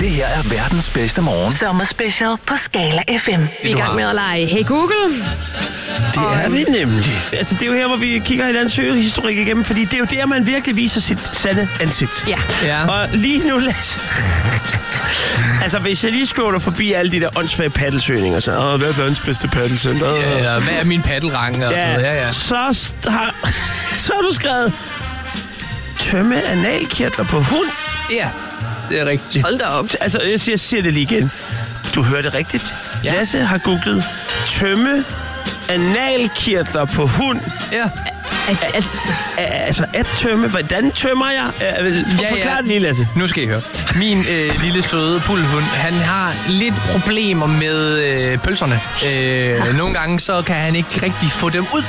Det her er verdens bedste morgen. Sommerspecial på Skala FM. Vi er i gang med at lege Hey Google. Det er vi nemlig. Altså, det er jo her, hvor vi kigger hinandens søgehistorik igennem, fordi det er jo der, man virkelig viser sit sande ansigt. Ja. Og lige nu, Lasse... altså, hvis jeg lige scroller forbi alle de der åndssvage paddelsøgninger, så hvad er verdens bedste paddelsøgning? Ja, hvad er min paddelrang? Ja. Så har du skrevet... Tømme analkirtler på hund. Ja, det er rigtigt. Hold da op. Altså, jeg siger det lige igen. Du hørte rigtigt. Ja. Lasse har googlet tømme analkirtler på hund. Ja. Altså, at tømme. Hvordan tømmer jeg? Forklar det lige, Lasse. Nu skal I høre. Min lille søde pudelhund, han har lidt problemer med pølserne. Nogle gange, så kan han ikke rigtig få dem ud.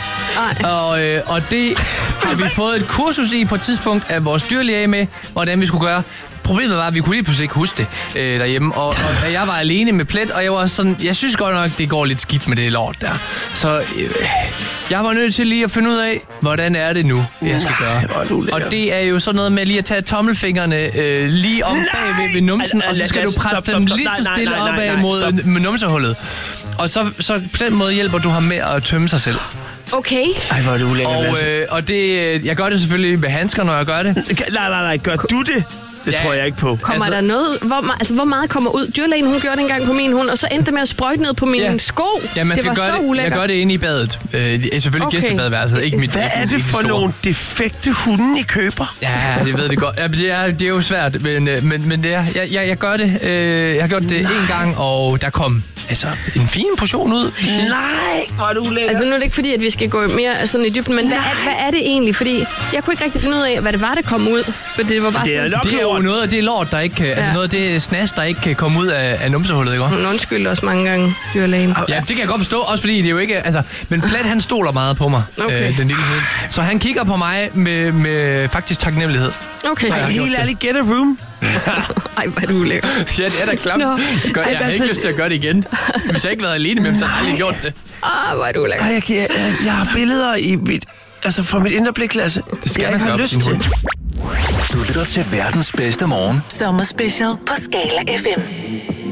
Og det har vi fået et kursus i på et tidspunkt af vores dyrlæge med, hvordan vi skulle gøre. Problemet var, at vi kunne lige pludselig ikke huske det derhjemme, og jeg var alene med plet, og jeg var sådan, jeg synes godt nok, det går lidt skidt med det lort der. Så jeg var nødt til lige at finde ud af, hvordan er det nu, jeg skal gøre. Og det er jo sådan noget med lige at tage tommelfingrene lige om bag ved numsen, og så skal du presse dem lige så stille opad mod numsehullet. Og så på den måde hjælper du ham med at tømme sig selv. Okay. Ej, hvor er det ulækkert, og det, jeg gør det selvfølgelig med handsker, når jeg gør det. Nej, gør du det? Det tror jeg ikke på. Kommer der noget... Hvor meget kommer ud? Dyrlægen, hun gjorde det engang på min hund, og så endte det med at sprøjte ned på mine sko. Ja, man skal gøre det. Ulækkert. Jeg gør det inde i badet. Selvfølgelig gæstebadeværelset, ikke mit. Hvad er det for nogle defekte hunde, I køber? Ja, det ved det godt. Ja, det er jo svært, men det er, jeg gør det. Jeg har gjort det en gang, og der kom en fin portion ud. Nej, hvor er det ulækkert. Altså, nu er det ikke fordi, at vi skal gå mere sådan i dybden, men hvad er det egentlig? Fordi jeg kunne ikke rigtig finde ud af, hvad det var, der kom ud. For det var bare det er jo noget af det lort, der ikke... Altså noget af det snas, der ikke kan komme ud af numsehullet, ikke? Hun undskylder også mange gange, dyrlægen. Ja, det kan jeg godt forstå, også fordi det er jo ikke... Altså, men Plat, han stoler meget på mig, den lille hund. Så han kigger på mig med faktisk taknemmelighed. Okay. Ej, helt ærligt, get a room. Ej, hvor er det ulækkert. Ja, det er da klamt. Jeg har ikke lyst til at gøre det igen. Hvis jeg ikke været alene med dem, så har jeg aldrig gjort det. Hvor er det ulækkert. Ej, jeg har billeder i mit... Altså, for mit indre blik, Lasse. Jeg ikke har lyst til. Du lytter til verdens bedste morgen. Sommerspecial på Skala FM.